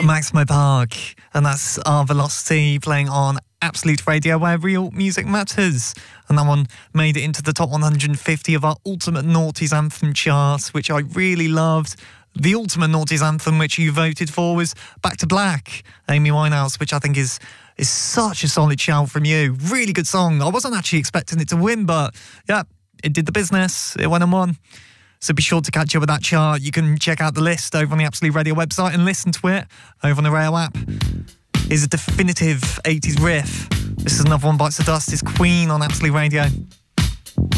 Maximo Park, and that's our Velocity playing on Absolute Radio, where real music matters. And that one made it into the top 150 of our Ultimate Noughties Anthem chart, which I really loved. The Ultimate Noughties Anthem, which you voted for, was Back to Black, Amy Winehouse, which I think is such a solid shout from you. Really good song. I wasn't actually expecting it to win, but yeah, it did the business. It went and won. So be sure to catch up with that chart. You can check out the list over on the Absolute Radio website and listen to it over on the Rail app. Here's a definitive 80s riff. This is another one bites the dust. It's Queen on Absolute Radio.